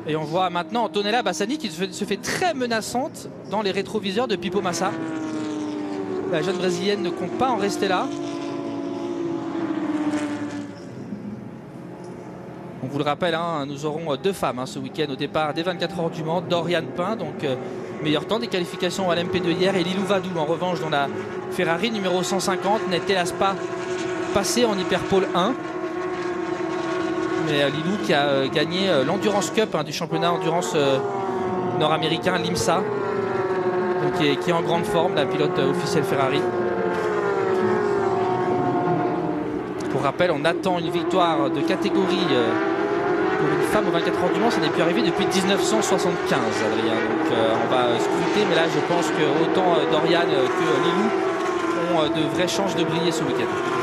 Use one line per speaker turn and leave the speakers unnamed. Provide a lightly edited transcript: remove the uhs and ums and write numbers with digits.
Et on voit maintenant Antonella Bassani qui se fait très menaçante dans les rétroviseurs de Pipo Massa. La jeune brésilienne ne compte pas en rester là. On vous le rappelle, hein, nous aurons deux femmes ce week-end au départ des 24 heures du Mans. Doriane Pain, donc meilleur temps des qualifications à l'MP2 hier. Et Lilou Vadou, en revanche, dans la Ferrari numéro 150, n'était hélas pas passé en Hyperpole 1. Mais Lilou qui a gagné l'Endurance Cup du championnat endurance nord-américain, l'IMSA. Donc, qui est en grande forme, la pilote officielle Ferrari. Pour rappel, on attend une victoire de catégorie pour une femme aux 24 heures du Mans. Ça n'est plus arrivé depuis 1975, Adrien. Donc on va scruter, mais là je pense que autant Doriane que Lilou ont de vraies chances de briller ce week-end.